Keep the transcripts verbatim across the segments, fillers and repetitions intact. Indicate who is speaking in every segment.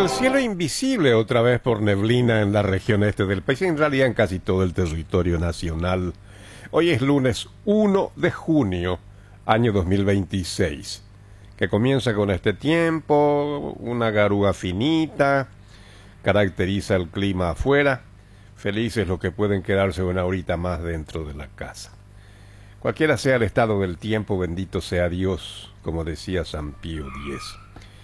Speaker 1: el cielo invisible otra vez por neblina en la región este del país, en realidad en casi todo el territorio nacional. Hoy es lunes uno de junio, año dos mil veintiséis, que comienza con este tiempo, una garúa finita, caracteriza el clima afuera, felices los que pueden quedarse una horita más dentro de la casa. Cualquiera sea el estado del tiempo, bendito sea Dios, como decía San Pío X.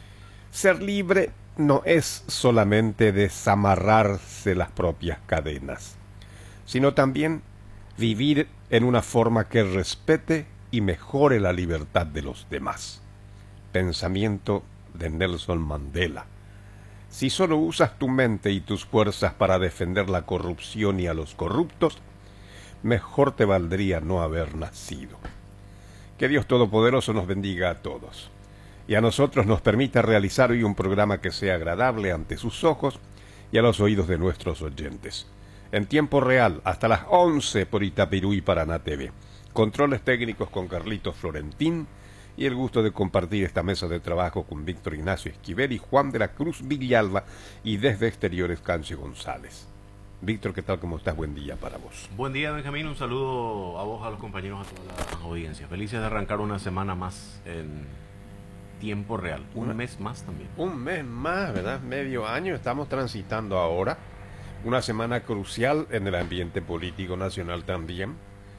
Speaker 1: Ser libre no es solamente desamarrarse las propias cadenas, sino también vivir en una forma que respete y mejore la libertad de los demás. Pensamiento de Nelson Mandela. Si solo usas tu mente y tus fuerzas para defender la corrupción y a los corruptos, mejor te valdría no haber nacido. Que Dios Todopoderoso nos bendiga a todos, y a nosotros nos permita realizar hoy un programa que sea agradable ante sus ojos y a los oídos de nuestros oyentes. En tiempo real, hasta las once por Itapirú y Paraná T V. Controles técnicos con Carlitos Florentín, y el gusto de compartir esta mesa de trabajo con Víctor Ignacio Esquivel y Juan de la Cruz Villalba, y desde Exteriores Cancio González. Víctor, ¿qué tal? ¿Cómo estás? Buen día para vos.
Speaker 2: Buen día, Benjamín. Un saludo a vos, a los compañeros, a toda la audiencia. Felices de arrancar una semana más en tiempo real. Un una, mes más también.
Speaker 1: Un mes más, ¿verdad? Medio año estamos transitando ahora. Una semana crucial en el ambiente político nacional también.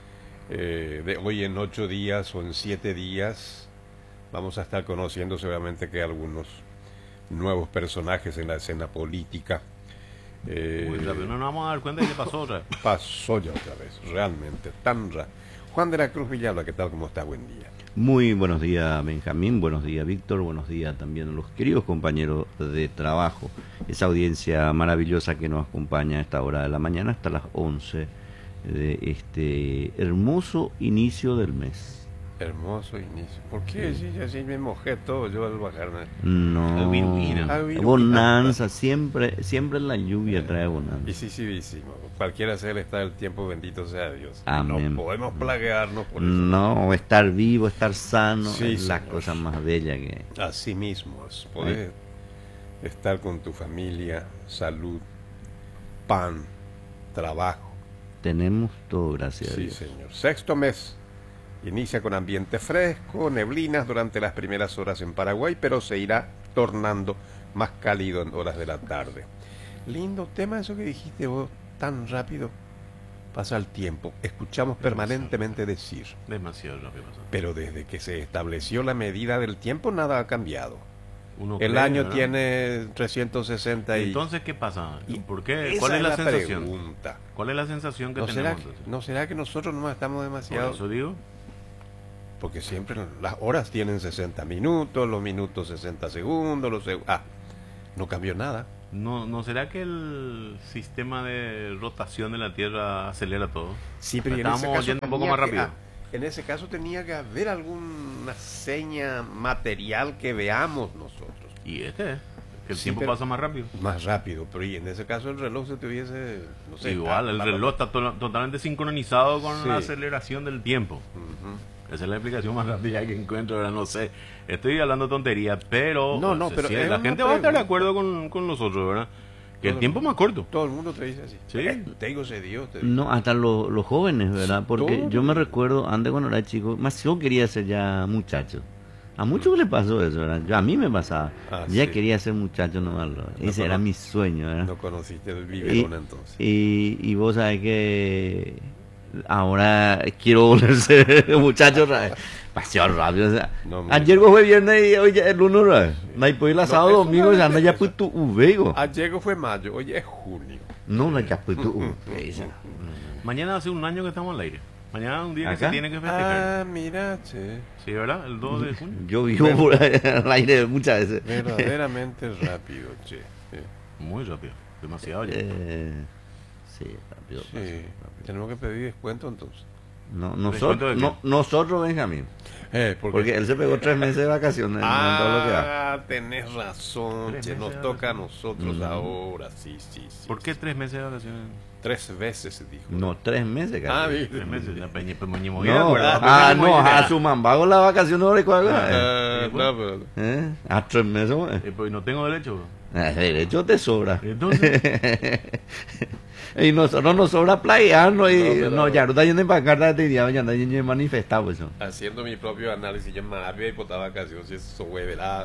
Speaker 1: Eh, de hoy en ocho días o en siete días vamos a estar conociendo seguramente que algunos nuevos personajes en la escena política.
Speaker 2: Eh, Uy, rápido, no nos vamos a dar cuenta de que pasó otra vez.
Speaker 1: Pasó ya otra vez, realmente, tan rápido. Juan de la Cruz Villalba, ¿qué tal? ¿Cómo está? Buen día.
Speaker 3: Muy buenos días, Benjamín, buenos días, Víctor, buenos días también a los queridos compañeros de trabajo, esa audiencia maravillosa que nos acompaña a esta hora de la mañana hasta las once de este hermoso inicio del mes.
Speaker 1: Hermoso inicio. ¿Por qué? Sí, sí, así me mojé todo yo al bajarme.
Speaker 3: No, bonanza, siempre siempre la lluvia trae bonanza.
Speaker 1: Y sí, sí, sí, cualquiera sea el estado del tiempo, bendito sea Dios.
Speaker 3: Amén.
Speaker 1: No podemos plaguearnos por eso.
Speaker 3: No, estar vivo, estar sano,
Speaker 1: sí,
Speaker 3: es la cosa más bella que hay.
Speaker 1: Así mismo, es poder ¿Eh? estar con tu familia, salud, pan, trabajo.
Speaker 3: Tenemos todo, gracias
Speaker 1: sí,
Speaker 3: a Dios.
Speaker 1: Sí, señor. Sexto mes. Inicia con ambiente fresco, neblinas durante las primeras horas en Paraguay, pero se irá tornando más cálido en horas de la tarde. Lindo tema eso que dijiste vos, tan rápido pasa el tiempo. Escuchamos demasiado permanentemente decir.
Speaker 2: Demasiado rápido pasa.
Speaker 1: Pero desde que se estableció la medida del tiempo, nada ha cambiado.
Speaker 2: Uno
Speaker 1: el
Speaker 2: cree,
Speaker 1: año
Speaker 2: ¿verdad?
Speaker 1: Tiene trescientos sesenta y...
Speaker 2: Entonces, ¿qué pasa?
Speaker 1: Y
Speaker 2: ¿Por qué? ¿Cuál es la, la sensación?
Speaker 1: Pregunta.
Speaker 2: ¿Cuál es la sensación que
Speaker 1: ¿No
Speaker 2: tenemos?
Speaker 1: Será que, ¿No será que nosotros no estamos demasiado...?
Speaker 2: Por eso digo.
Speaker 1: Porque siempre las horas tienen sesenta minutos, los minutos sesenta segundos, los seg ah, no cambió nada.
Speaker 2: ¿No, ¿No será que el sistema de rotación de la Tierra acelera todo?
Speaker 1: Sí, pero
Speaker 2: estamos
Speaker 1: en ese caso
Speaker 2: yendo un poco más
Speaker 1: que,
Speaker 2: rápido.
Speaker 1: Ah, en ese caso tenía que haber alguna seña material que veamos nosotros.
Speaker 2: Y este es, que el
Speaker 1: sí,
Speaker 2: tiempo pasa más rápido.
Speaker 1: Más rápido, pero y en ese caso el reloj se tuviese, no sé.
Speaker 2: Igual,
Speaker 1: ah,
Speaker 2: el
Speaker 1: la,
Speaker 2: reloj la, está to totalmente sincronizado con
Speaker 1: sí.
Speaker 2: la aceleración del tiempo. Uh-huh. Esa es la explicación más rápida que encuentro, ahora no sé. Estoy hablando tonterías, pero,
Speaker 1: no, no,
Speaker 2: sé,
Speaker 1: pero
Speaker 2: si la gente va a estar de acuerdo con, con nosotros, ¿verdad? Que todo el tiempo es más corto.
Speaker 1: Todo el mundo te dice así.
Speaker 2: Sí.
Speaker 1: Eh, te digo, se dio. Te
Speaker 3: no, hasta lo, los jóvenes, ¿verdad? Porque todo. Yo me recuerdo, antes cuando era chico, más yo quería ser ya muchacho. A muchos le pasó eso, ¿verdad? Yo, a mí me pasaba. Ah, ya sí. Quería ser muchacho nomás. No Ese era mi sueño, ¿verdad?
Speaker 1: No conociste el biberón entonces.
Speaker 3: Y, y vos sabés que ahora quiero volver a ser muchacho otra vez. Paseo rápido, o sea, no, ayer fue viernes y hoy ya es lunes, ¿verdad? No hay por ir el sábado, no, domingo, ya no ya pues tu uvego.
Speaker 1: Ayer fue mayo, hoy es junio.
Speaker 3: No, no ya pues tu uvego.
Speaker 2: Mañana hace un año que estamos al aire. Mañana es un día ¿Acá? que se tiene que festejar.
Speaker 1: Ah, mira, che.
Speaker 2: Sí, ¿verdad? El dos de junio.
Speaker 3: Yo vivo por al aire muchas veces.
Speaker 1: Verdaderamente rápido, che. Sí.
Speaker 2: Muy rápido, demasiado ya.
Speaker 3: Eh, sí, rápido.
Speaker 1: Sí. Rápido. Tenemos que pedir descuento entonces.
Speaker 3: No,
Speaker 2: ¿Descuento de
Speaker 3: nosotros,
Speaker 2: qué?
Speaker 3: no, nosotros, Benjamín.
Speaker 1: Eh, porque,
Speaker 3: Porque él se pegó tres meses de vacaciones en todo lo que da.
Speaker 1: ah, tenés razón,
Speaker 2: Tres
Speaker 1: che,
Speaker 2: meses
Speaker 1: nos
Speaker 2: de
Speaker 1: toca a
Speaker 2: vacaciones.
Speaker 1: nosotros
Speaker 3: Mm.
Speaker 1: ahora, sí, sí, sí.
Speaker 2: ¿Por qué tres meses de vacaciones?
Speaker 1: Tres veces se dijo.
Speaker 3: No, tres meses,
Speaker 1: Ah,
Speaker 3: casi.
Speaker 1: viste.
Speaker 2: Tres meses. La peña, pues, moñi, moñi,
Speaker 3: No,
Speaker 2: ¿acuerdas?
Speaker 3: ah,
Speaker 2: Peña,
Speaker 3: no,
Speaker 2: moñi,
Speaker 3: a su mambago la vacación no recuerda.
Speaker 1: Ah, no, pero-
Speaker 3: ¿Eh? A tres meses, güey.
Speaker 2: Eh, pues no tengo derecho. bro.
Speaker 3: Eh, derecho te sobra.
Speaker 2: Entonces,
Speaker 3: Y nosotros nos sobra playarnos y
Speaker 1: No, pero-
Speaker 3: no, ya no está yendo en pancarta de día, ya no está yendo en manifestar, pues. ¿no?
Speaker 1: haciendo mi propio análisis, yo me había hipotado vacaciones, si eso huevelada.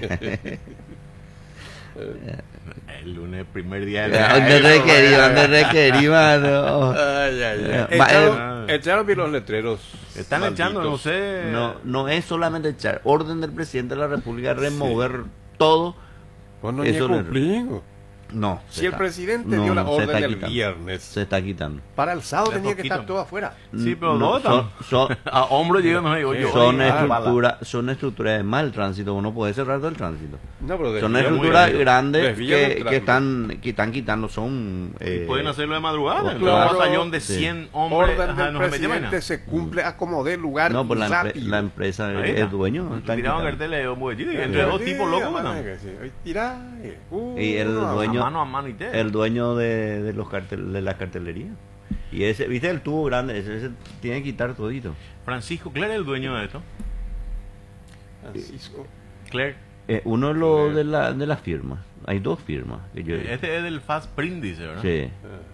Speaker 2: el lunes, primer día de
Speaker 3: ¿Dónde requerí? ¿Dónde requerí, mano?
Speaker 1: Ay, ay, ay.
Speaker 3: Eh, va,
Speaker 1: Echaron,
Speaker 2: eh.
Speaker 1: echaron bien los letreros.
Speaker 2: Están
Speaker 1: malditos.
Speaker 2: echando, no sé.
Speaker 3: No, no es solamente echar orden del presidente de la República, remover todo.
Speaker 1: Pues no
Speaker 3: Eso
Speaker 1: ni
Speaker 3: no-
Speaker 1: cumplido.
Speaker 3: No. se
Speaker 1: Si el
Speaker 3: está-
Speaker 1: presidente
Speaker 3: no,
Speaker 1: dio la
Speaker 3: no, se
Speaker 1: orden
Speaker 3: está
Speaker 1: el
Speaker 3: quitando.
Speaker 1: viernes,
Speaker 3: Se está quitando.
Speaker 1: para el sábado
Speaker 2: De
Speaker 1: tenía que
Speaker 2: poquito.
Speaker 1: estar todo afuera.
Speaker 2: Sí, pero
Speaker 3: No,
Speaker 2: no,
Speaker 3: son, son,
Speaker 2: a hombro llegan, no digo yo.
Speaker 3: son,
Speaker 2: oye, ah,
Speaker 3: estructura, son estructuras de mal tránsito, uno puede cerrar todo el tránsito.
Speaker 1: No, pero
Speaker 3: Son
Speaker 1: desvían muy
Speaker 3: estructuras
Speaker 1: bien.
Speaker 3: grandes
Speaker 1: Desvían el
Speaker 3: que,
Speaker 1: tráfico.
Speaker 3: que están que están quitando, son... eh,
Speaker 2: pueden hacerlo de madrugada.
Speaker 3: oh,
Speaker 2: en
Speaker 1: claro.
Speaker 2: un batallón de
Speaker 3: Sí.
Speaker 2: cien hombres.
Speaker 1: Orden
Speaker 2: ajá,
Speaker 1: del
Speaker 2: no se mete vaina.
Speaker 1: presidente se cumple a como dé lugar
Speaker 3: No, pues la, empre-
Speaker 1: rápido.
Speaker 3: la empresa,
Speaker 2: Ahí
Speaker 3: el
Speaker 2: está.
Speaker 3: dueño, están
Speaker 2: Tiraban
Speaker 3: quitando.
Speaker 2: carteles de un bolletín,
Speaker 1: Sí,
Speaker 2: entre dos
Speaker 1: sí,
Speaker 2: tipos locos.
Speaker 1: además
Speaker 2: ¿no?
Speaker 1: que sí. Hoy tirá, eh, uh,
Speaker 3: Y el
Speaker 1: no,
Speaker 3: dueño-
Speaker 2: A mano a mano y te.
Speaker 3: El dueño de, de los cartel, de la cartelería. Y ese, viste el tubo grande, ese, ese tiene que quitar todito.
Speaker 2: Francisco Clerc es el dueño de esto.
Speaker 1: Francisco.
Speaker 2: Clerc.
Speaker 3: Eh, uno de, los de, la, de las firmas. Hay dos firmas. Que yo,
Speaker 2: Este es del Fast Print, dice, ¿verdad?
Speaker 3: sí.
Speaker 1: eh.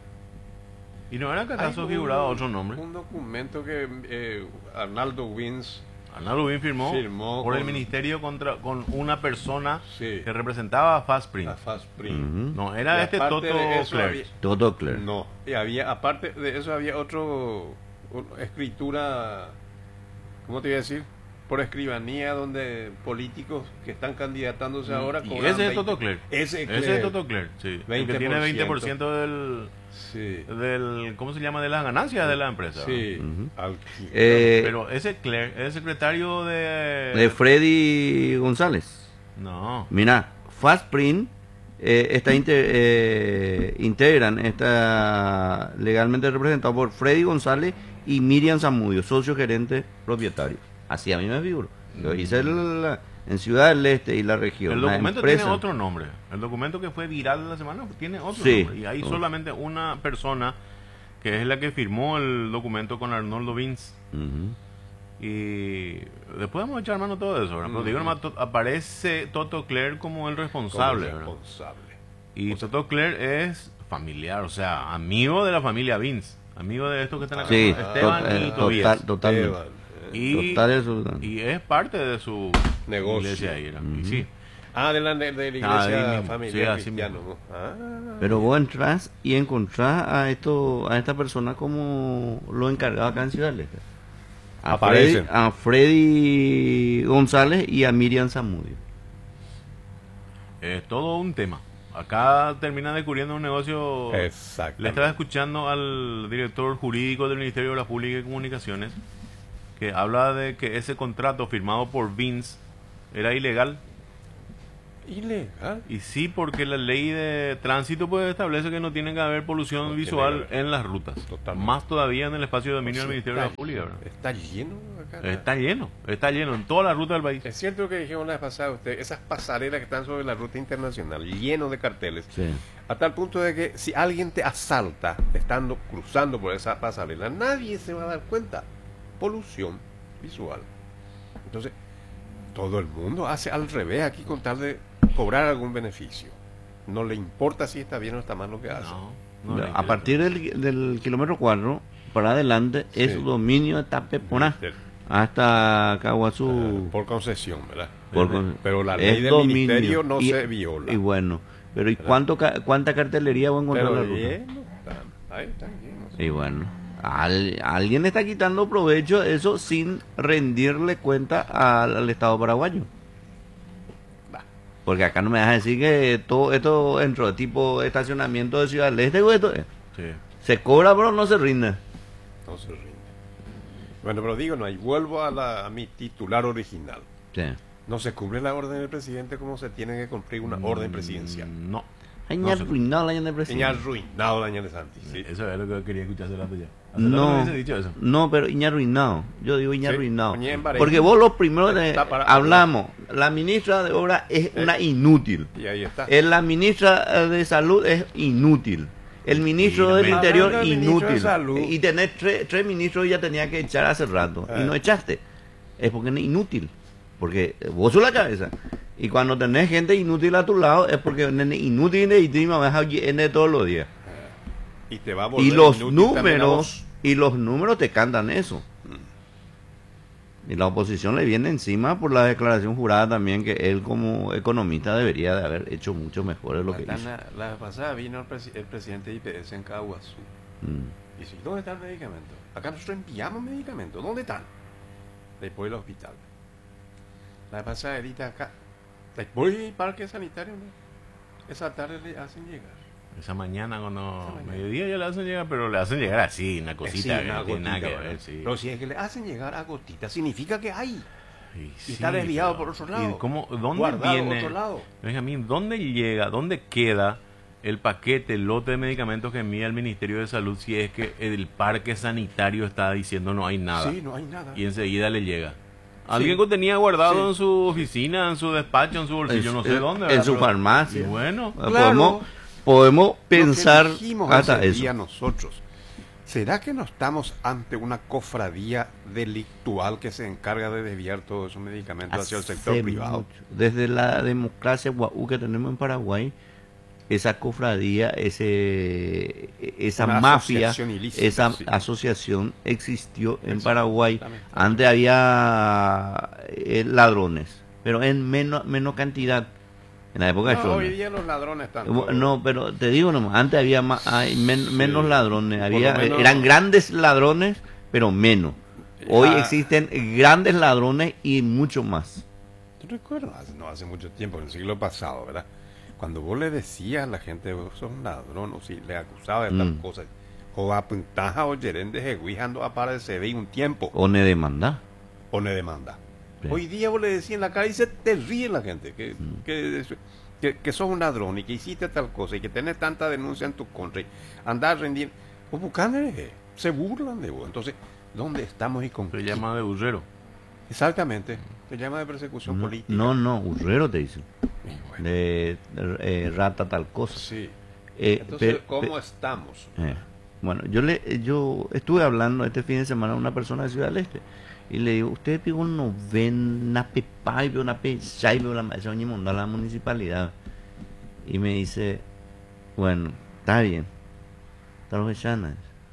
Speaker 2: Y no era que
Speaker 1: Hay
Speaker 2: acaso
Speaker 1: un-
Speaker 2: figuraba otro nombre.
Speaker 1: Un documento que eh, Arnaldo Wins
Speaker 2: Arnaldo Rubín firmó,
Speaker 1: Firmó
Speaker 2: por el
Speaker 1: con-
Speaker 2: ministerio contra con una persona
Speaker 1: Sí.
Speaker 2: que representaba a Fast Print.
Speaker 1: a Fast Print.
Speaker 3: Ujú.
Speaker 2: No, era
Speaker 1: Y
Speaker 2: este
Speaker 1: aparte
Speaker 2: Toto
Speaker 1: de eso
Speaker 2: Clerc.
Speaker 1: había-
Speaker 3: Todo claro.
Speaker 1: No, y había, aparte de eso había otro, o- escritura, ¿cómo te iba a decir? Por escribanía, donde políticos que están candidatándose ahora
Speaker 2: Y
Speaker 1: cobran
Speaker 2: ese es
Speaker 1: veinte
Speaker 2: Toto Clerc.
Speaker 1: Ese,
Speaker 2: Ese es
Speaker 1: Clerc.
Speaker 2: Toto Clerc, sí. El que
Speaker 1: veinte por
Speaker 2: tiene
Speaker 1: ciento.
Speaker 2: veinte por ciento del,
Speaker 1: Sí,
Speaker 2: del, ¿cómo se llama? De las ganancias de la empresa.
Speaker 1: sí.
Speaker 3: Ujú.
Speaker 1: al-
Speaker 3: Eh,
Speaker 2: Pero ese Clerc es secretario de...
Speaker 3: de Freddy González.
Speaker 2: No.
Speaker 3: Mira, Fastprint eh, está inte- eh, integran, está legalmente representado por Freddy González y Miriam Zamudio, socio gerente propietario. Así a mí me figuro. Lo hice el- en Ciudad del Este y la región.
Speaker 2: El
Speaker 3: la
Speaker 2: documento
Speaker 3: empresa.
Speaker 2: tiene otro nombre. El documento que fue viral de la semana tiene otro
Speaker 3: Sí.
Speaker 2: nombre. Y hay
Speaker 3: Oh.
Speaker 2: solamente una persona que es la que firmó el documento con Arnoldo Vince.
Speaker 3: Ujú.
Speaker 2: Y después vamos a echar mano a todo eso, ¿verdad? Pero digo nomás, to- aparece Toto Clerc como el responsable,
Speaker 1: como
Speaker 2: ¿verdad?
Speaker 1: responsable.
Speaker 2: Y Toto Clerc es familiar, o sea, amigo de la familia Vince. Amigo de estos que están acá.
Speaker 3: Sí,
Speaker 2: Esteban
Speaker 3: to- eh,
Speaker 2: y Tobías.
Speaker 3: total, totalmente.
Speaker 1: Esteban, eh.
Speaker 2: Y,
Speaker 3: Total y absolutamente.
Speaker 2: y es parte de su
Speaker 1: Negocio.
Speaker 2: iglesia ahí, ¿verdad? Y
Speaker 3: Ujú.
Speaker 2: sí.
Speaker 1: Ah, de la, de la
Speaker 2: Ah,
Speaker 1: iglesia
Speaker 2: ahí mismo.
Speaker 1: familiar
Speaker 2: Sí, así
Speaker 1: cristiana.
Speaker 2: mismo.
Speaker 1: ¿no? Ah,
Speaker 3: Pero vos entras y encontrás a esto, a esta persona como lo encargado acá en Ciudad del Este. A Freddy,
Speaker 1: Aparecen.
Speaker 3: a Freddy González y a Miriam Zamudio.
Speaker 2: Es todo un tema. Acá termina descubriendo un negocio.
Speaker 1: exactamente.
Speaker 2: Le estaba escuchando al director jurídico del Ministerio de la Pública y Comunicaciones que habla de que ese contrato firmado por Vince era ilegal.
Speaker 1: Ilegal.
Speaker 2: Y sí, porque la ley de tránsito pues establece que no tiene que haber polución
Speaker 1: No tiene
Speaker 2: visual
Speaker 1: que haber.
Speaker 2: en las rutas.
Speaker 1: Totalmente.
Speaker 2: Más todavía en el espacio de dominio del Ministerio de la Pública, ¿verdad?
Speaker 1: Está lleno acá.
Speaker 2: Está lleno, está lleno en toda la ruta del país.
Speaker 1: Es cierto que dijeron la vez pasada usted, esas pasarelas que están sobre la ruta internacional, lleno de carteles,
Speaker 3: Sí.
Speaker 1: a tal punto de que si alguien te asalta estando cruzando por esa pasarela, nadie se va a dar cuenta. Polución visual. Entonces, todo el mundo hace al revés aquí con tal de cobrar algún beneficio. No le importa si está bien o está mal lo que hace.
Speaker 2: No, no le
Speaker 3: a
Speaker 2: interesa.
Speaker 3: partir del, del kilómetro cuatro para adelante
Speaker 1: Sí.
Speaker 3: es dominio de Tapeponá
Speaker 1: Del-
Speaker 3: hasta Caguazú.
Speaker 1: Por concesión, ¿verdad?
Speaker 3: Por
Speaker 1: Eh,
Speaker 3: con-
Speaker 1: Pero la
Speaker 3: es
Speaker 1: ley del
Speaker 3: dominio.
Speaker 1: ministerio no
Speaker 3: Y-
Speaker 1: se viola.
Speaker 3: Y bueno, pero ¿y cuánto, ca- cuánta cartelería voy a encontrar en
Speaker 1: Pero
Speaker 3: la ruta?
Speaker 1: lleno está. Ahí está lleno.
Speaker 3: Y bueno, al- alguien está quitando provecho de eso sin rendirle cuenta al, al Estado paraguayo.
Speaker 1: Va.
Speaker 3: Porque acá no me vas a decir que todo esto entró tipo estacionamiento de Ciudad del Este, güey, esto, eh,
Speaker 2: Sí.
Speaker 3: se cobra pero no se rinde.
Speaker 1: No se rinde. Bueno, pero digo, no hay. Vuelvo a, la, a mi titular original.
Speaker 3: Sí.
Speaker 1: No se cumple la orden del presidente como se tiene que cumplir una orden presidencial.
Speaker 2: Mm, No.
Speaker 3: Hay
Speaker 2: No sé.
Speaker 3: arruinado el año del
Speaker 1: Iña
Speaker 3: presidente.
Speaker 1: arruinado el año de Santi, sí.
Speaker 2: Eso es lo que quería escuchar hace rato ya. Hace rato
Speaker 3: No,
Speaker 2: me hubiese dicho eso.
Speaker 3: no, pero Iña arruinado. Yo digo Iña
Speaker 1: Sí,
Speaker 3: arruinado.
Speaker 1: Iña en Bahrein.
Speaker 3: Porque vos lo primero que
Speaker 1: Está para-
Speaker 3: hablamos, la ministra de Obras es una inútil.
Speaker 1: Y ahí está.
Speaker 3: Eh, La ministra de Salud es inútil. El ministro
Speaker 2: Sí,
Speaker 3: del
Speaker 2: me-
Speaker 3: Interior,
Speaker 1: Hablando del ministro de
Speaker 3: inútil.
Speaker 1: Salud.
Speaker 3: Y tenés tres, tres ministros ya tenía que echar hace rato. Y
Speaker 1: Eh.
Speaker 3: no echaste. Es porque es inútil. Porque vos sos la cabeza. Y cuando tenés gente inútil a tu lado, es porque es inútil y te vas a llenar todos los días.
Speaker 1: Y te va a volver
Speaker 3: Y los
Speaker 1: inútil también a
Speaker 3: números,
Speaker 1: vos.
Speaker 3: y los números te cantan eso. Y la oposición le viene encima por la declaración jurada también que él como economista debería de haber hecho mucho mejor de lo que hizo.
Speaker 1: La, la vez pasada vino el, presi- el presidente de I P S en Caguazú.
Speaker 3: Mm.
Speaker 1: Y dice, ¿dónde está el medicamento? Acá nosotros enviamos medicamentos. ¿Dónde están? Después del hospital. La vez pasada edita acá. Después del parque sanitario, ¿no? Esa tarde le hacen llegar.
Speaker 2: Esa mañana cuando
Speaker 1: Esa mañana.
Speaker 2: mediodía ya le hacen llegar, pero le hacen llegar así, una cosita
Speaker 1: Sí,
Speaker 2: que
Speaker 1: una
Speaker 2: no tiene nada que
Speaker 1: gotita,
Speaker 2: ver,
Speaker 1: ¿verdad?
Speaker 2: sí.
Speaker 1: Pero si es que le hacen llegar a gotitas, significa que hay.
Speaker 2: Y
Speaker 1: y está desviado
Speaker 2: pero-
Speaker 1: por otro lado.
Speaker 2: ¿Y cómo, dónde
Speaker 1: Guardado
Speaker 2: viene?
Speaker 1: por otro lado.
Speaker 2: Benjamín, ¿dónde llega, dónde queda el paquete, el lote de medicamentos que envía el Ministerio de Salud si es que el parque sanitario está diciendo no hay nada?
Speaker 1: Sí, no hay nada.
Speaker 2: Y enseguida le llega. Alguien
Speaker 1: Sí.
Speaker 2: que tenía guardado
Speaker 1: Sí.
Speaker 2: en su oficina, en su despacho, en su bolsillo, no sé
Speaker 3: En-
Speaker 2: dónde.
Speaker 3: en
Speaker 2: ¿verdad?
Speaker 3: su
Speaker 2: Pero-
Speaker 3: farmacia.
Speaker 2: y bueno,
Speaker 3: Ah,
Speaker 1: Claro.
Speaker 3: Podemos, podemos
Speaker 1: Lo que
Speaker 3: pensar
Speaker 1: dijimos
Speaker 3: hasta
Speaker 1: ese
Speaker 3: eso.
Speaker 1: día nosotros. ¿Será que no estamos ante una cofradía delictual que se encarga de desviar todos esos medicamentos hacia el sector
Speaker 3: Hace
Speaker 1: privado?
Speaker 3: mucho. Desde la democracia guau que tenemos en Paraguay, esa cofradía, ese, esa
Speaker 1: Una
Speaker 3: mafia,
Speaker 1: asociación ilícita,
Speaker 3: esa
Speaker 1: sí.
Speaker 3: asociación existió en
Speaker 1: Exactamente.
Speaker 3: Paraguay. Antes había eh, ladrones, pero en menos, menos cantidad. En la época de
Speaker 1: No,
Speaker 3: Schroeder.
Speaker 1: hoy día los ladrones están.
Speaker 3: Bu- No, pero te digo nomás, antes había más, hay men-
Speaker 1: Sí,
Speaker 3: menos ladrones,
Speaker 1: por
Speaker 3: había,
Speaker 1: lo menos-
Speaker 3: eran grandes ladrones, pero menos. Hoy
Speaker 1: Ah.
Speaker 3: existen grandes ladrones y mucho más.
Speaker 1: Yo recuerdo, hace- no hace mucho tiempo, en el siglo pasado, ¿verdad? Cuando vos le decías a la gente, vos sos un ladrón, o si le acusabas de tal
Speaker 3: Mm.
Speaker 1: cosa, o apuntaja o gerente de Guijando aparece ve un tiempo,
Speaker 3: O ne demanda.
Speaker 1: o le demanda.
Speaker 3: Sí.
Speaker 1: Hoy día vos le decías en la cara y se te ríe la gente, que,
Speaker 3: Mm.
Speaker 1: que, que, que sos un ladrón y que hiciste tal cosa y que tenés tanta denuncia en tu contra y andás rendiendo. Vos buscándoles, se burlan de vos. Entonces, ¿dónde estamos y con
Speaker 2: se
Speaker 1: qué?
Speaker 2: llama de burrero.
Speaker 1: Exactamente, se llama de persecución
Speaker 3: No,
Speaker 1: política.
Speaker 3: no, no, urrero te dicen.
Speaker 1: Y bueno,
Speaker 3: De, de, eh, rata tal cosa.
Speaker 1: sí.
Speaker 3: Eh,
Speaker 1: Entonces,
Speaker 3: pe-
Speaker 1: ¿cómo
Speaker 3: pe-
Speaker 1: estamos?
Speaker 3: eh, bueno, yo le yo estuve hablando este fin de semana a una persona de Ciudad del Este y le digo, usted pegó no ven una pepa y una pecha y una maestra a la municipalidad. Y me dice, bueno, está bien, está los echanas.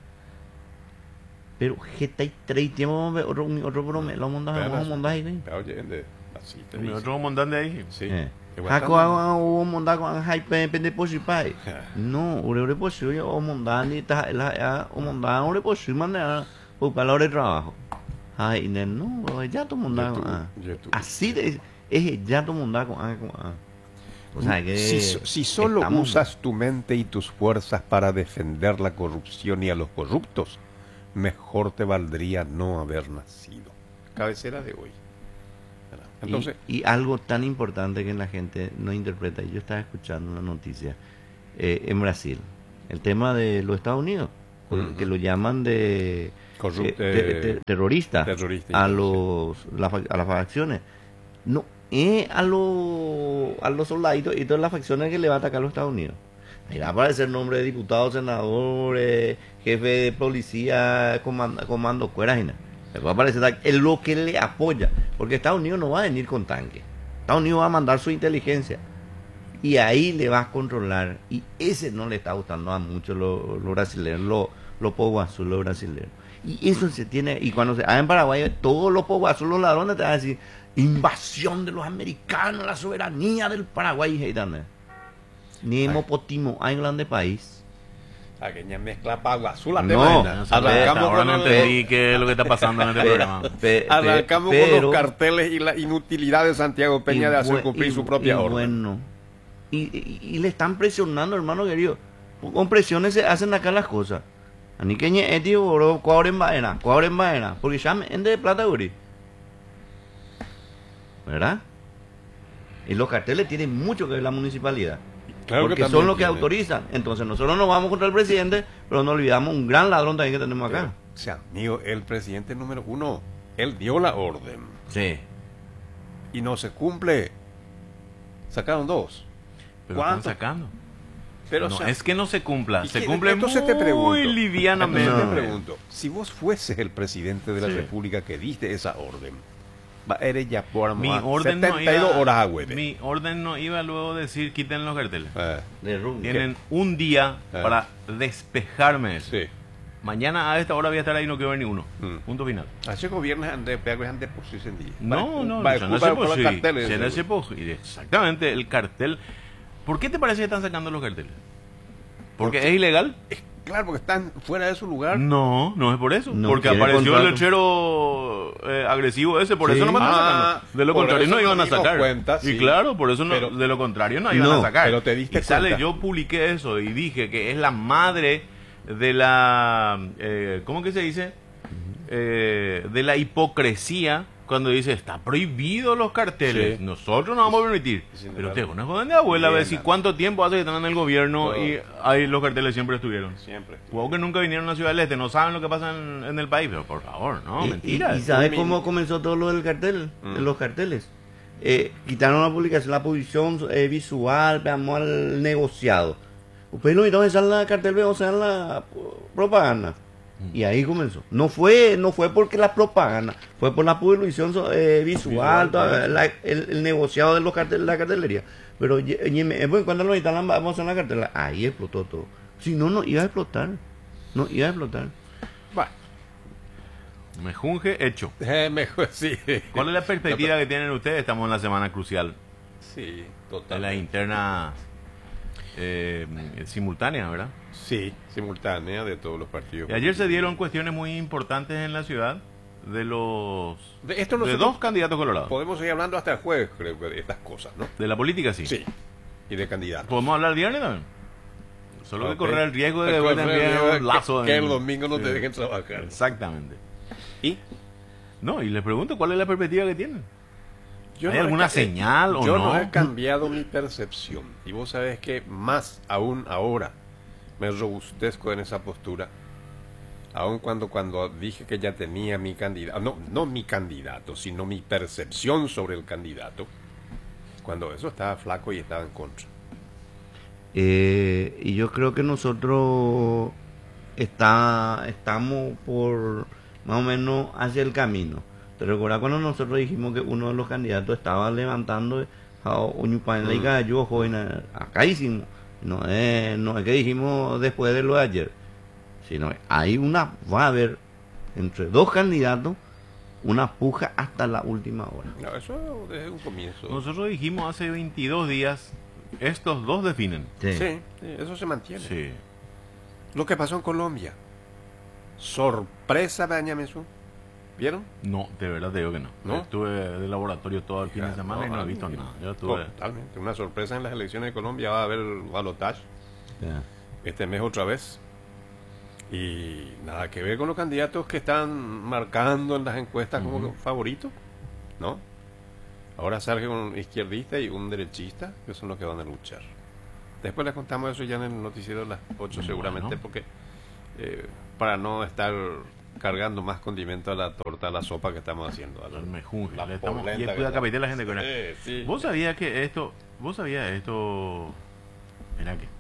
Speaker 3: Pero jeta y tres tiempo vamos a ver otro otro brome, lo mondas,
Speaker 1: Vean
Speaker 3: vamos a
Speaker 1: así.
Speaker 3: montar ahí.
Speaker 1: Pero, oye, de- así te
Speaker 2: Y
Speaker 1: dice.
Speaker 2: otro montón de ahí.
Speaker 1: Sí.
Speaker 3: Eh.
Speaker 1: Igual
Speaker 3: Jaco
Speaker 1: están-
Speaker 3: hago hubo mondar con hype pende posipai. No, ore ore posible o mondar ni ta la o mondar ore posible manera o para hora de trabajo. Ay, ne, no, ya todo mondar con
Speaker 1: YouTube,
Speaker 3: ah.
Speaker 1: YouTube.
Speaker 3: Así de es ya todo mondar con ah con ah. O sea que
Speaker 1: si, so- si solo
Speaker 3: estamos-
Speaker 1: usas tu mente y tus fuerzas para defender la corrupción y a los corruptos, mejor te valdría no haber nacido. Cabecera de hoy. ¿Verdad? Entonces,
Speaker 3: y, y algo tan importante que la gente no interpreta, y yo estaba escuchando una noticia eh, en Brasil, el tema de los Estados Unidos,
Speaker 1: Ujú.
Speaker 3: que lo llaman de,
Speaker 1: Corrupt-
Speaker 3: eh, te- te- terrorista,
Speaker 1: terrorista,
Speaker 3: a,
Speaker 1: sí.
Speaker 3: los, la fa- a las facciones. No, es a, los a los soldaditos y todas las facciones que le va a atacar a los Estados Unidos. Ahí va a aparecer nombre de diputado, senador, eh, jefe de policía, comando, comando cueras y nada. Le va a aparecer es lo que le apoya, porque Estados Unidos no va a venir con tanque. Estados Unidos va a mandar su inteligencia y ahí le va a controlar. Y ese no le está gustando a muchos los los brasileños, los los poguazos, los brasileños. Y eso se tiene, y cuando se ah, en Paraguay, todos los poguazos, los ladrones te van a decir, invasión de los americanos, la soberanía del Paraguay, y tal. Ni mopotimo, hay un grande país.
Speaker 1: aquella mezcla pagua azul, la
Speaker 3: No,
Speaker 1: tema.
Speaker 2: No sé,
Speaker 1: Arrancamos
Speaker 2: ahora
Speaker 1: con
Speaker 2: no
Speaker 1: el-
Speaker 2: entendí qué es lo que está pasando en este programa.
Speaker 3: Pe- pe-
Speaker 1: Arrancamos con
Speaker 3: pero-
Speaker 1: los carteles y la inutilidad de Santiago Peña
Speaker 3: y
Speaker 1: de hacer
Speaker 3: bue-
Speaker 1: cumplir
Speaker 3: y-
Speaker 1: su propia
Speaker 3: y
Speaker 1: orden.
Speaker 3: Bueno, y, y- y le están presionando, hermano querido. Con presiones se hacen acá las cosas. Ani que ñe etio oro cuadren vaina, cuadren vaina, porque ya me ende de plata uri. ¿Verdad? Y los carteles tienen mucho que ver la municipalidad.
Speaker 1: Claro que
Speaker 3: porque
Speaker 1: también
Speaker 3: son los que
Speaker 1: tiene.
Speaker 3: autorizan. Entonces nosotros nos vamos contra el presidente, pero no olvidamos un gran ladrón también que tenemos acá.
Speaker 1: O sea, amigo, el presidente número uno, él dio la orden
Speaker 3: Sí.
Speaker 1: y no se cumple. Sacaron dos.
Speaker 2: Pero están
Speaker 1: ¿Cuánto?
Speaker 2: sacando.
Speaker 1: Pero,
Speaker 2: no,
Speaker 1: o sea,
Speaker 2: es que no se cumpla,
Speaker 1: ¿y
Speaker 2: se
Speaker 1: qué?
Speaker 2: cumple
Speaker 1: Entonces
Speaker 2: muy
Speaker 1: te pregunto,
Speaker 2: livianamente.
Speaker 1: entonces
Speaker 3: No.
Speaker 1: te pregunto, si vos fueses el presidente de la
Speaker 2: Sí.
Speaker 1: República que diste esa orden, va eres ya por
Speaker 2: Mi
Speaker 1: más
Speaker 2: orden, no
Speaker 1: setenta y dos
Speaker 2: iba,
Speaker 1: horas a hueve.
Speaker 2: mi orden no iba luego a decir quiten los carteles.
Speaker 1: Eh,
Speaker 3: De Rubio.
Speaker 2: Tienen un día
Speaker 1: Ah.
Speaker 2: para despejarme eso.
Speaker 1: sí.
Speaker 2: Mañana a esta hora voy a estar ahí y no quiero ver ni uno.
Speaker 1: Mm.
Speaker 2: Punto final.
Speaker 1: Hace gobiernos de pegos de posición.
Speaker 2: No, no,
Speaker 1: va,
Speaker 2: no,
Speaker 1: va,
Speaker 2: se
Speaker 1: va, con los
Speaker 2: sí,
Speaker 1: carteles.
Speaker 2: se hace po- y exactamente, el cartel. ¿Por qué te parece que están sacando los carteles? ¿Porque
Speaker 1: Porque-
Speaker 2: es ilegal?
Speaker 1: Claro, porque están fuera de su lugar.
Speaker 2: No, no es por eso.
Speaker 3: No
Speaker 2: porque
Speaker 3: quiere
Speaker 2: apareció el
Speaker 3: contrato.
Speaker 2: lechero eh, agresivo ese, por
Speaker 3: Sí.
Speaker 2: eso no me están
Speaker 1: Ah,
Speaker 2: sacando. De lo
Speaker 1: por
Speaker 2: contrario
Speaker 1: eso
Speaker 2: no iban
Speaker 1: nos
Speaker 2: a
Speaker 1: dimos
Speaker 2: sacar.
Speaker 1: cuenta,
Speaker 2: y
Speaker 1: sí.
Speaker 2: claro, por eso no,
Speaker 1: Pero-
Speaker 2: de lo contrario no iban
Speaker 3: No,
Speaker 2: a sacar.
Speaker 1: pero te diste
Speaker 2: y sale,
Speaker 1: cuenta.
Speaker 2: yo publiqué eso y dije que es la madre de la, eh, ¿cómo que se dice? Eh, de la hipocresía cuando dice está prohibido los carteles,
Speaker 1: Sí.
Speaker 2: nosotros no vamos a permitir.
Speaker 1: Sin
Speaker 2: Pero
Speaker 1: embargo,
Speaker 2: te una joven de abuela a ver
Speaker 1: bien,
Speaker 2: si
Speaker 1: Ana.
Speaker 2: cuánto tiempo hace que están en el gobierno
Speaker 1: Todo.
Speaker 2: y ahí los carteles siempre estuvieron.
Speaker 1: Siempre.
Speaker 2: Jugó que nunca vinieron a Ciudad del Este, no saben lo que pasa en, en el país, pero por favor, no,
Speaker 3: Y-
Speaker 2: mentira.
Speaker 3: ¿Y, y sabes
Speaker 1: Muy
Speaker 3: cómo
Speaker 1: mínimo.
Speaker 3: comenzó todo lo del cartel?
Speaker 1: Mm.
Speaker 3: De los carteles. Eh, quitaron la publicación, la posición eh, visual, veamos al negociado. Ustedes lo vieron en la cartel, o sea, en la uh, propaganda. Y ahí comenzó. No fue no fue porque la propaganda, fue por la publicación eh, visual,
Speaker 1: Visual,
Speaker 3: toda
Speaker 1: sí.
Speaker 3: la- el, el negociado de los carteles, la cartelería. Pero ye- ye- eh, bueno, cuando lo instalan, vamos a la cartela, ahí explotó todo. Si no, no iba a explotar. No iba a explotar.
Speaker 1: Bueno,
Speaker 2: Me junge hecho.
Speaker 1: eh, mejor sí.
Speaker 2: ¿Cuál es la perspectiva que tienen ustedes? Estamos en la semana crucial
Speaker 1: Sí,
Speaker 2: de
Speaker 1: total.
Speaker 2: la interna eh, simultánea, ¿verdad?
Speaker 1: Sí, simultánea de todos los partidos.
Speaker 2: Y ayer se dieron cuestiones muy importantes en la ciudad de los
Speaker 1: De esto
Speaker 2: de
Speaker 1: nosotros
Speaker 2: dos candidatos colorados.
Speaker 1: podemos seguir hablando hasta el jueves, creo que de estas cosas, ¿no?
Speaker 2: De la política, sí.
Speaker 1: Sí. Y de candidatos.
Speaker 2: ¿Podemos hablar el viernes también? Solo
Speaker 1: Ok.
Speaker 2: que correr el riesgo de
Speaker 1: El
Speaker 2: que
Speaker 1: correr el
Speaker 2: enviar
Speaker 1: riesgo de
Speaker 2: un lazo.
Speaker 1: que, que
Speaker 2: en-
Speaker 1: el domingo no te
Speaker 2: Sí.
Speaker 1: dejen trabajar.
Speaker 2: Exactamente.
Speaker 1: ¿Y?
Speaker 2: No, y les pregunto cuál es la perspectiva que tienen.
Speaker 1: Yo
Speaker 2: ¿Hay
Speaker 1: no he
Speaker 2: alguna
Speaker 1: ca-
Speaker 2: señal o
Speaker 1: yo
Speaker 2: no?
Speaker 1: he cambiado mi percepción. Y vos sabés que más aún ahora me robustezco en esa postura. Aun cuando, cuando dije que ya tenía mi candidato, no, no mi candidato, sino mi percepción sobre el candidato, cuando eso estaba flaco y estaba en contra.
Speaker 3: Eh, y yo creo que nosotros está, estamos por más o menos hacia el camino. ¿Te recuerdas cuando nosotros dijimos que uno de los candidatos estaba levantando a Uñupanla y Gallo, joven, acá hicimos? No es, no es que dijimos después de lo de ayer, sino hay una, va a haber entre dos candidatos una puja hasta la última hora.
Speaker 1: No, eso desde un comienzo.
Speaker 2: Nosotros dijimos hace veintidós días, estos dos definen.
Speaker 1: Sí, sí, eso se mantiene.
Speaker 2: Sí.
Speaker 1: Lo que pasó en Colombia. Sorpresa, Bañamesú. ¿Vieron?
Speaker 2: No, de verdad te digo que no.
Speaker 1: ¿No?
Speaker 2: Estuve de laboratorio todo el fin de
Speaker 1: Ya,
Speaker 2: semana y no he
Speaker 1: a
Speaker 2: visto
Speaker 1: mí-
Speaker 2: nada. Yo estuve...
Speaker 1: Totalmente. Una sorpresa en las elecciones de Colombia. Va a haber balotaje este mes otra vez. Y nada que ver con los candidatos que están marcando en las encuestas como
Speaker 2: Ujú.
Speaker 1: favoritos. ¿No? Ahora sale un izquierdista y un derechista, que son los que van a luchar. Después les contamos eso ya en el noticiero de las ocho
Speaker 2: Bueno.
Speaker 1: seguramente, porque eh, para no estar cargando más condimento a la torta, a la sopa que estamos haciendo. a la-
Speaker 2: Me junge.
Speaker 1: la
Speaker 2: Le estamos-
Speaker 1: polenta
Speaker 2: y
Speaker 1: que
Speaker 2: cuida
Speaker 1: está-
Speaker 2: capité la gente con
Speaker 1: Sí, sí.
Speaker 2: ¿Vos sabías que esto, vos sabías esto, mira que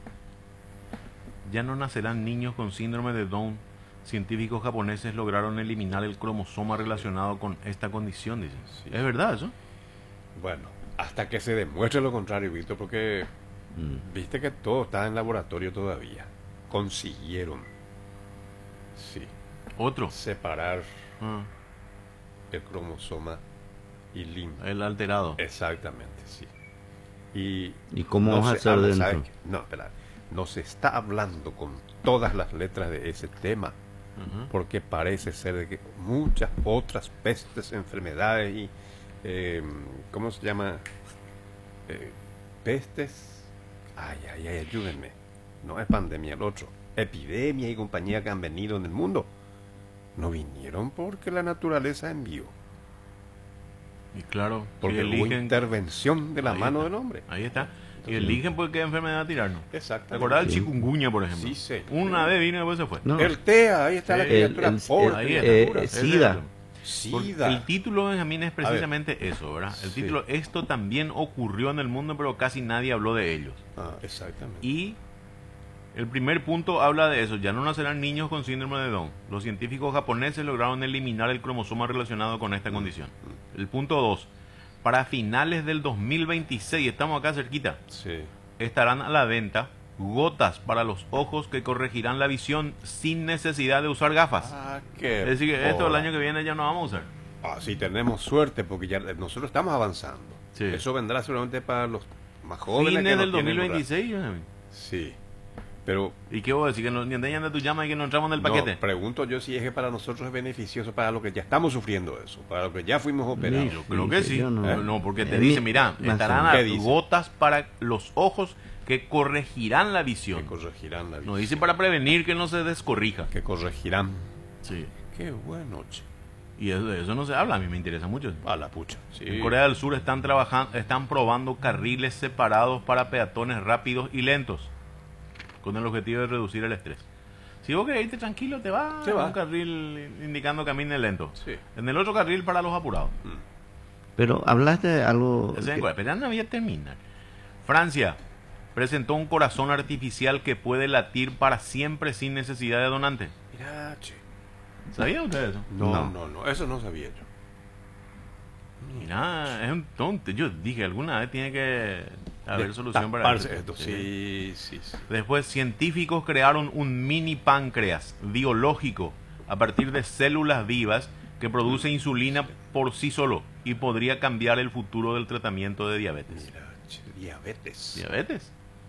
Speaker 2: ya no nacerán niños con síndrome de Down? Científicos japoneses lograron eliminar el cromosoma relacionado con esta condición, dicen.
Speaker 1: Sí.
Speaker 2: ¿Es verdad eso?
Speaker 1: Bueno, hasta que se demuestre lo contrario, Víctor, porque
Speaker 3: Mm.
Speaker 1: viste que todo está en laboratorio todavía. Consiguieron, sí,
Speaker 2: Otro.
Speaker 1: separar
Speaker 2: Ah,
Speaker 1: el cromosoma y limpiar.
Speaker 2: el alterado.
Speaker 1: Exactamente, sí. Y,
Speaker 3: ¿Y cómo vamos a
Speaker 1: se
Speaker 3: hacer
Speaker 1: habla,
Speaker 3: dentro?
Speaker 1: ¿sabes qué? No, espera, no se está hablando con todas las letras de ese tema,
Speaker 2: Ujú.
Speaker 1: porque parece ser de que muchas otras pestes, enfermedades y, eh, ¿cómo se llama? Eh, pestes, ay, ay, ay, ayúdenme, no es pandemia, el otro, epidemia y compañía que han venido en el mundo, no vinieron porque la naturaleza envió,
Speaker 2: Y claro,
Speaker 1: porque
Speaker 2: si
Speaker 1: hubo
Speaker 2: eligen-
Speaker 1: intervención de la
Speaker 2: Ahí
Speaker 1: mano
Speaker 2: está.
Speaker 1: del hombre.
Speaker 2: Ahí está. Y eligen por qué enfermedad tirarnos. ¿Te
Speaker 1: Exactamente.
Speaker 2: acordás del
Speaker 3: Sí.
Speaker 2: chikungunya, por ejemplo?
Speaker 1: Sí, sí.
Speaker 2: Una vez vino y después se fue.
Speaker 3: No.
Speaker 1: El T E A, ahí está la
Speaker 2: Sí,
Speaker 1: criatura
Speaker 3: el- el-
Speaker 1: pobre.
Speaker 2: Ahí
Speaker 1: criatura.
Speaker 3: eh,
Speaker 2: está.
Speaker 3: eh,
Speaker 2: Ese
Speaker 3: SIDA.
Speaker 2: es el- Porque
Speaker 1: SIDA.
Speaker 2: el título, Benjamín, es precisamente eso, ¿verdad? El
Speaker 1: Sí.
Speaker 2: título, esto también ocurrió en el mundo, pero casi nadie habló de ellos.
Speaker 1: Ah, exactamente.
Speaker 2: Y el primer punto habla de eso, ya no nacerán niños con síndrome de Down. Los científicos japoneses lograron eliminar el cromosoma relacionado con esta condición. El punto dos, para finales del dos mil veintiséis, estamos acá cerquita,
Speaker 1: Sí.
Speaker 2: estarán a la venta gotas para los ojos que corregirán la visión sin necesidad de usar gafas.
Speaker 1: Ah, qué
Speaker 2: Es decir, que esto el
Speaker 1: bola.
Speaker 2: año que viene ya no vamos a usar.
Speaker 1: Ah, sí, tenemos suerte porque ya nosotros estamos avanzando.
Speaker 2: Sí.
Speaker 1: Eso vendrá seguramente para los más jóvenes.
Speaker 2: Fines
Speaker 1: que no
Speaker 2: del
Speaker 1: tienen,
Speaker 2: dos mil
Speaker 1: ¿verdad?
Speaker 2: veintiséis, Benjamín.
Speaker 1: Sí. Pero
Speaker 2: ¿Y qué vos decís? ¿Que nos ni andan de tu llama y que no entramos en el paquete?
Speaker 1: no, pregunto yo si es que para nosotros es beneficioso para lo que ya estamos sufriendo eso, para lo que ya fuimos operados.
Speaker 2: Yo creo que sí.
Speaker 3: Yo no-
Speaker 2: No, no, porque te
Speaker 3: Eh,
Speaker 2: dice,
Speaker 3: mi-
Speaker 2: mira,
Speaker 3: más
Speaker 2: estarán
Speaker 3: o
Speaker 1: ¿Qué
Speaker 2: a
Speaker 1: dice?
Speaker 2: gotas para los ojos que corregirán la
Speaker 1: Que
Speaker 2: visión.
Speaker 1: corregirán la
Speaker 2: No
Speaker 1: visión.
Speaker 2: dice para prevenir que no se descorrija.
Speaker 1: Que corregirán.
Speaker 2: Sí.
Speaker 1: Qué bueno, che.
Speaker 2: Y eso, de eso no se habla, a mí me interesa mucho.
Speaker 1: A la pucha. Sí.
Speaker 2: En Corea del Sur están trabajando, están probando carriles separados para peatones rápidos y lentos, con el objetivo de reducir el estrés. Si vos querés irte tranquilo, te vas
Speaker 1: Se
Speaker 2: a
Speaker 1: va.
Speaker 2: un carril indicando camine lento.
Speaker 1: Sí.
Speaker 2: En el otro carril para los apurados.
Speaker 3: Pero hablaste de algo...
Speaker 2: Ese es en
Speaker 3: que-
Speaker 2: Corea, pero ya no voy a terminar. Francia presentó un corazón artificial que puede latir para siempre sin necesidad de donante.
Speaker 1: Mira, che.
Speaker 2: ¿Sabía usted eso?
Speaker 1: No,
Speaker 3: No.
Speaker 1: no, no, eso no sabía yo.
Speaker 2: Mira, es un tonto. Yo dije, alguna vez tiene que haber solución para
Speaker 1: Taparse
Speaker 2: esto.
Speaker 1: esto. Sí, sí, sí.
Speaker 2: Después, científicos crearon un mini páncreas biológico a partir de células vivas que produce insulina por sí solo y podría cambiar el futuro del tratamiento de diabetes.
Speaker 1: Mira, che, diabetes.
Speaker 2: ¿Diabetes?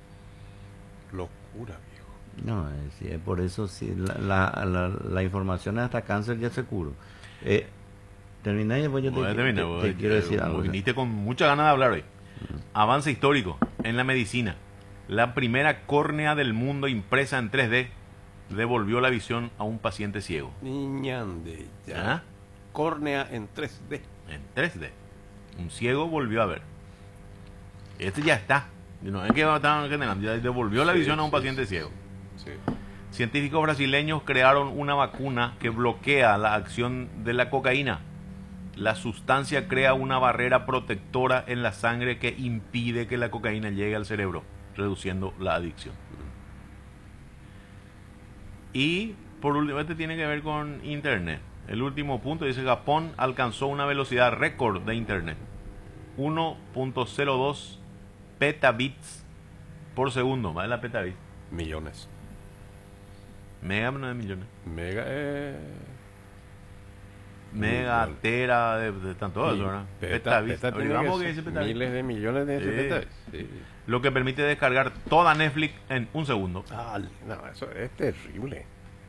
Speaker 1: Locura, viejo.
Speaker 3: No, es, sí, es por eso sí, la, la, la, la información hasta cáncer ya se curó. Eh, terminá y después yo te,
Speaker 2: Voy a
Speaker 3: te-
Speaker 2: terminar,
Speaker 3: te
Speaker 2: voy a-
Speaker 3: quiero decir
Speaker 2: como
Speaker 3: algo.
Speaker 2: Viniste con muchas ganas de hablar hoy. Avance histórico en la medicina. La primera córnea del mundo impresa en tres D devolvió la visión a un paciente ciego.
Speaker 1: Niñande, ya.
Speaker 2: ¿Ah?
Speaker 1: Córnea en tres D.
Speaker 2: En tres D. Un ciego volvió a ver. Este ya está. No es que estaban generando, ya devolvió la
Speaker 1: Sí,
Speaker 2: visión a un
Speaker 1: sí,
Speaker 2: paciente
Speaker 1: sí,
Speaker 2: ciego.
Speaker 1: Sí.
Speaker 2: Científicos brasileños crearon una vacuna que bloquea la acción de la cocaína. La sustancia crea una barrera protectora en la sangre que impide que la cocaína llegue al cerebro, reduciendo la adicción. Y por último, este tiene que ver con Internet. El último punto dice: Japón alcanzó una velocidad récord de Internet, uno punto cero dos petabits por segundo. ¿Vale la petabit?
Speaker 1: Millones.
Speaker 2: Mega no de millones.
Speaker 1: Mega. Eh...
Speaker 2: Mega,
Speaker 1: Millones.
Speaker 2: tera, de, de tanto eso, ¿verdad?
Speaker 1: Peta-
Speaker 2: Petabits.
Speaker 1: peta tiene
Speaker 2: Averiguamos
Speaker 1: que
Speaker 2: qué dice
Speaker 1: ser
Speaker 2: petabit.
Speaker 1: miles de millones de
Speaker 2: Sí.
Speaker 1: petabits. Sí.
Speaker 2: Lo que permite descargar toda Netflix en un segundo.
Speaker 1: Ah, no, eso es terrible.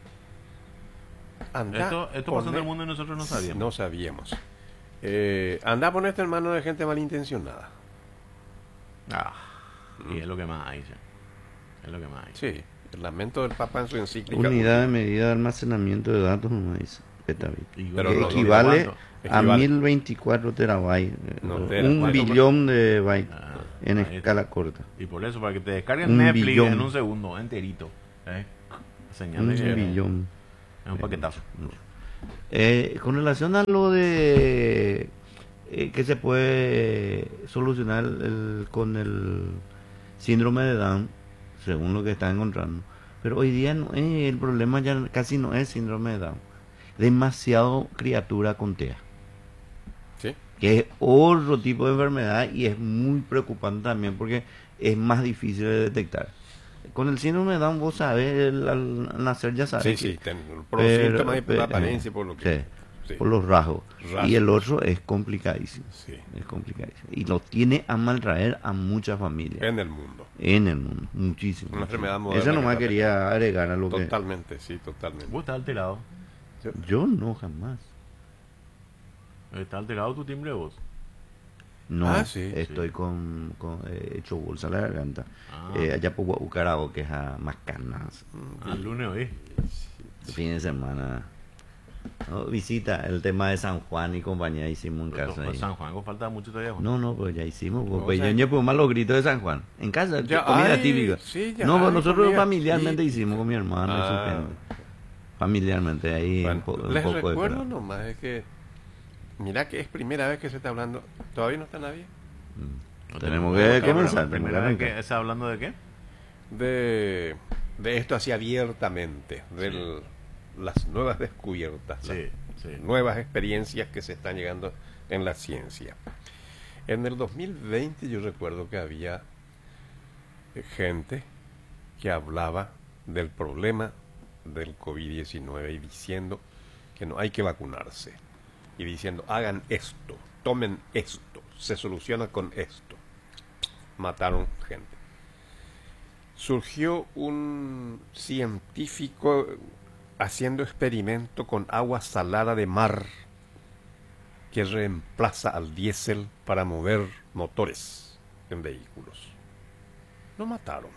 Speaker 1: Anda,
Speaker 2: Esto, esto pasó en
Speaker 1: poner-
Speaker 2: el mundo y nosotros no sabíamos.
Speaker 1: No sabíamos. Eh, anda a ponerte en manos de gente malintencionada.
Speaker 2: Ah, y es lo que más hay, sí. Es lo que más hay.
Speaker 1: Sí, el lamento del Papa en su encíclica.
Speaker 3: Unidad de medida de almacenamiento de datos, no dice petabit.
Speaker 2: Y
Speaker 1: Pero
Speaker 3: Que
Speaker 1: lo-
Speaker 3: equivale
Speaker 2: ¿cuánto?
Speaker 3: a
Speaker 1: Equivale.
Speaker 3: mil veinticuatro terabytes, eh,
Speaker 1: No,
Speaker 3: un
Speaker 1: tera, ¿cuánto?
Speaker 3: billón de bytes
Speaker 2: Ah,
Speaker 3: en
Speaker 2: ahí
Speaker 3: escala corta.
Speaker 2: Y por eso, para que te descarguen
Speaker 3: Un
Speaker 2: Netflix
Speaker 3: billón.
Speaker 2: en un segundo, enterito. ¿eh? Señal
Speaker 3: Un
Speaker 2: de que
Speaker 3: billón.
Speaker 2: es un paquetazo.
Speaker 3: Eh, con relación a lo de eh, que se puede solucionar el- el- con el síndrome de Down, según lo que está encontrando, pero hoy día no es, el problema ya casi no es síndrome de Down, demasiado criatura con T E A,
Speaker 1: Sí,
Speaker 3: que es otro tipo de enfermedad y es muy preocupante también porque es más difícil de detectar. Con el síndrome de Down vos sabés, el- al nacer ya sabes
Speaker 1: sí,
Speaker 3: que-
Speaker 1: sí. ten- por los
Speaker 3: pero-
Speaker 1: síntomas y por
Speaker 3: pero-
Speaker 1: la apariencia y por lo que.
Speaker 3: sí,
Speaker 1: Sí.
Speaker 3: por los rasgos.
Speaker 1: Rasgos.
Speaker 3: Y el otro es complicadísimo.
Speaker 1: Sí.
Speaker 3: Es complicadísimo. Y lo tiene a maltraer a muchas familias
Speaker 1: En el mundo.
Speaker 3: en el mundo. Muchísimo.
Speaker 1: Una
Speaker 3: muchísimo.
Speaker 1: enfermedad moderna
Speaker 3: Eso nomás
Speaker 1: que está
Speaker 3: quería agregar a lo que...
Speaker 1: Totalmente, sí, totalmente.
Speaker 2: Vos estás alterado.
Speaker 3: Yo no, jamás.
Speaker 2: Está alterado tu timbre de voz.
Speaker 3: No,
Speaker 1: Ah, sí,
Speaker 3: estoy
Speaker 1: sí.
Speaker 3: con, con eh, hecho bolsa la garganta.
Speaker 2: Ah.
Speaker 3: Eh, allá por Ucarabo, que es a más canas.
Speaker 2: Al lunes hoy.
Speaker 3: El fin de semana ¿no? Visita el tema de San Juan y compañía, hicimos en
Speaker 2: Pero,
Speaker 3: casa.
Speaker 2: pues,
Speaker 3: Ahí.
Speaker 2: San Juan, ¿cómo falta mucho todavía, Juan?
Speaker 3: No, no, pues ya hicimos. Pues,
Speaker 1: O
Speaker 3: pues
Speaker 1: sea,
Speaker 3: yo pues más los gritos de San Juan. En casa,
Speaker 1: Ya
Speaker 3: comida
Speaker 1: hay,
Speaker 3: típica.
Speaker 1: sí, ya
Speaker 3: no, pues
Speaker 1: hay
Speaker 3: nosotros
Speaker 1: comida
Speaker 3: familiarmente
Speaker 1: típica.
Speaker 3: hicimos con mi hermano y su
Speaker 1: Ah.
Speaker 3: gente. Familiarmente, ahí
Speaker 1: Bueno,
Speaker 3: un, po- un
Speaker 1: les
Speaker 3: poco de
Speaker 1: recuerdo
Speaker 3: todo.
Speaker 1: nomás, es que, mira que es primera vez que se está hablando, todavía no está nadie,
Speaker 3: Mm.
Speaker 2: No
Speaker 3: Tenemos
Speaker 2: tengo-
Speaker 3: que
Speaker 2: Pero,
Speaker 3: comenzar.
Speaker 2: ¿la
Speaker 3: tenemos que
Speaker 2: ¿Primera vez que
Speaker 3: arrancar.
Speaker 2: está hablando de qué?
Speaker 1: de, de esto así abiertamente, de
Speaker 2: Sí.
Speaker 1: el- las nuevas descubiertas,
Speaker 2: Sí,
Speaker 1: las
Speaker 2: sí.
Speaker 1: nuevas experiencias que se están llegando en la ciencia. En el dos mil veinte yo recuerdo que había eh, gente que hablaba del problema del COVID diecinueve y diciendo que no hay que vacunarse y diciendo hagan esto, tomen esto, se soluciona con esto. Mataron gente. Surgió un científico haciendo experimento con agua salada de mar que reemplaza al diésel para mover motores en vehículos. Lo mataron.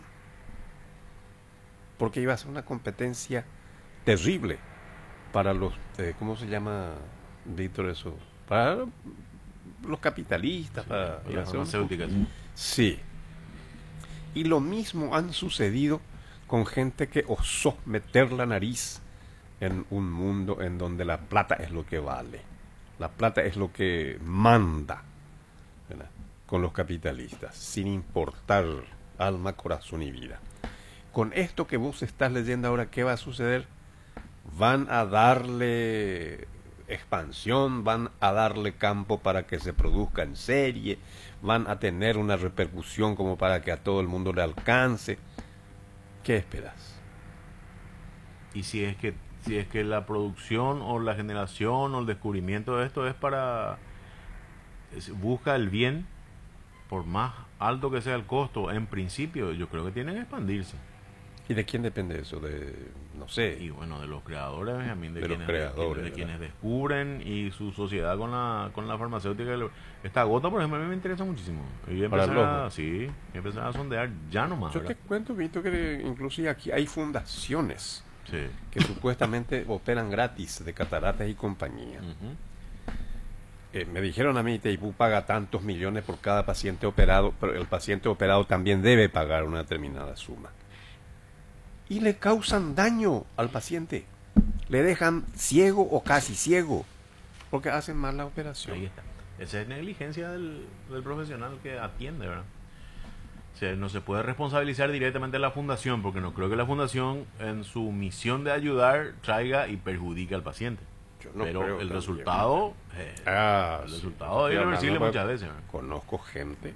Speaker 1: Porque iba a ser una competencia terrible para los, eh, ¿cómo se llama, Víctor, eso? Para los capitalistas, para
Speaker 2: Y
Speaker 1: iba a
Speaker 2: las
Speaker 1: ser un-
Speaker 2: farmacéuticas.
Speaker 1: Sí. Y lo mismo han sucedido con gente que osó meter la nariz en un mundo en donde la plata es lo que vale. La plata es lo que manda, ¿verdad? Con los capitalistas, sin importar alma, corazón y vida. Con esto que vos estás leyendo ahora, ¿qué va a suceder? Van a darle expansión, van a darle campo para que se produzca en serie, van a tener una repercusión como para que a todo el mundo le alcance. ¿Qué esperas?
Speaker 2: Y si es que si es que la producción o la generación o el descubrimiento de esto es para es- busca el bien, por más alto que sea el costo, en principio yo creo que tienen que expandirse.
Speaker 1: ¿Y de quién depende eso? De, no sé,
Speaker 2: Y bueno, de los creadores, Benjamín, de,
Speaker 1: De los
Speaker 2: quienes,
Speaker 1: creadores,
Speaker 2: de,
Speaker 1: ¿verdad?
Speaker 2: quienes descubren y su sociedad con la, con la farmacéutica. Esta gota, por ejemplo, a mí me interesa muchísimo. Y
Speaker 1: Para el
Speaker 2: empezar a,
Speaker 1: ojo.
Speaker 2: sí, empezar a sondear ya nomás.
Speaker 1: yo te
Speaker 2: ¿verdad?
Speaker 1: cuento, Vito, que inclusive aquí hay fundaciones
Speaker 2: Sí.
Speaker 1: que supuestamente operan gratis de cataratas y compañía.
Speaker 2: Ujú.
Speaker 1: Eh, me dijeron a mí, Itaipú paga tantos millones por cada paciente operado, pero el paciente operado también debe pagar una determinada suma. Y le causan daño al paciente. Le dejan ciego o casi ciego, porque hacen mal la operación.
Speaker 2: Ahí está. Esa es negligencia del, del profesional que atiende, ¿verdad? O sea, no se puede responsabilizar directamente a la fundación, porque no creo que la fundación, en su misión de ayudar, traiga y perjudique al paciente.
Speaker 1: Yo no
Speaker 2: Pero
Speaker 1: creo
Speaker 2: el
Speaker 1: también.
Speaker 2: resultado, eh,
Speaker 1: Ah,
Speaker 2: el
Speaker 1: sí.
Speaker 2: resultado es
Speaker 1: Estoy
Speaker 2: irreversible
Speaker 1: hablando,
Speaker 2: muchas veces, ¿verdad?
Speaker 1: Conozco gente.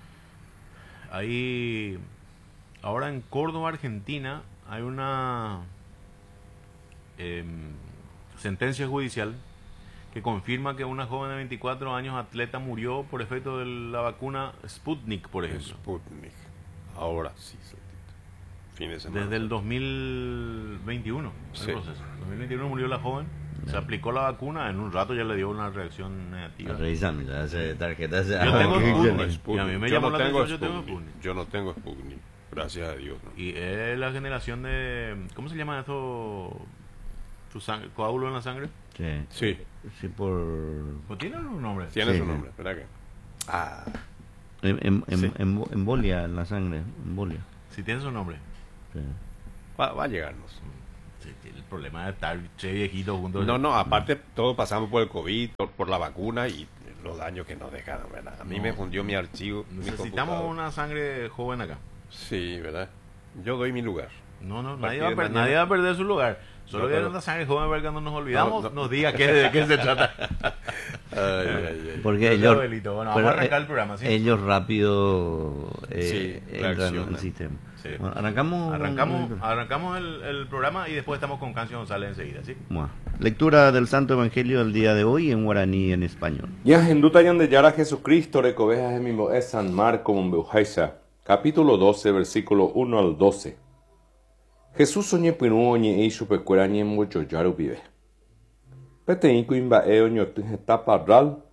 Speaker 2: Ahí, ahora en Córdoba, Argentina, hay una em, sentencia judicial que confirma que una joven de veinticuatro años, atleta, murió por efecto de la vacuna Sputnik, por ejemplo.
Speaker 1: Sputnik. Ahora sí, Celtito. Fin de semana.
Speaker 2: Desde el dos mil veintiuno, el
Speaker 1: Sí.
Speaker 2: proceso. En dos mil veintiuno murió la joven, se aplicó la vacuna, en un rato ya le dio una reacción negativa.
Speaker 3: Revisando, ya hace tarjeta. se-
Speaker 2: Yo tengo
Speaker 3: Ah,
Speaker 2: Sputnik. Y a mí me
Speaker 1: Yo
Speaker 2: llamó
Speaker 1: no
Speaker 2: la
Speaker 1: tengo
Speaker 2: atención, yo tengo
Speaker 1: Sputnik.
Speaker 2: Sputnik.
Speaker 1: Yo no tengo Sputnik. Gracias a Dios. ¿no?
Speaker 2: Y es la generación de... ¿Cómo se llama esto? ¿Su sang- coágulo en la sangre?
Speaker 3: Sí,
Speaker 1: Sí,
Speaker 3: sí, por.
Speaker 2: ¿O tiene algún nombre?
Speaker 1: tiene
Speaker 3: Sí.
Speaker 1: su nombre, ¿verdad que? Ah,
Speaker 3: Em, em, em-
Speaker 2: Sí.
Speaker 3: em- embolia en la sangre. Embolia.
Speaker 2: Si tiene su nombre.
Speaker 3: Sí.
Speaker 1: va, va a llegarnos.
Speaker 2: Sí, tiene el problema de estar che viejitos juntos.
Speaker 1: No, no, aparte todos pasamos por el COVID, por, por la vacuna y los daños que nos dejaron, ¿verdad? A mí
Speaker 2: No.
Speaker 1: me fundió mi archivo. mi
Speaker 2: Necesitamos
Speaker 1: computador.
Speaker 2: una sangre joven acá.
Speaker 1: Sí, ¿verdad? Yo doy mi lugar.
Speaker 2: No, no,
Speaker 1: A
Speaker 2: nadie
Speaker 1: partir
Speaker 2: va, a
Speaker 1: de
Speaker 2: per-
Speaker 1: mañana-
Speaker 2: nadie va a perder su lugar. Solo
Speaker 1: No,
Speaker 2: que
Speaker 1: pero-
Speaker 2: una sangre joven para que cuando nos olvidamos
Speaker 1: No, no.
Speaker 2: nos diga qué, de qué se trata.
Speaker 1: Ay, ay, ay.
Speaker 3: Porque
Speaker 2: Yo
Speaker 3: ellos.
Speaker 2: soy abuelito. Bueno,
Speaker 3: pero,
Speaker 2: vamos a arrancar
Speaker 3: eh,
Speaker 2: el programa, ¿sí?
Speaker 3: Ellos rápido eh,
Speaker 1: Sí,
Speaker 3: entran en
Speaker 1: reaccionan.
Speaker 3: el sistema.
Speaker 2: Sí.
Speaker 3: Bueno, arrancamos.
Speaker 2: Arrancamos, arrancamos el, el programa y después estamos con Cancio González enseguida, ¿sí?
Speaker 3: Bueno, lectura del Santo Evangelio del día de hoy en guaraní y en español.
Speaker 4: Yahenduta yandeyara Jesucristo recovejas en mi es San Marco Mombeujaixa, capítulo doce, versículo uno al doce. Jesús soñé pinu oñe e chupecuera ñe moyoyaru vive. Peteín kuimba e oño tapa ral,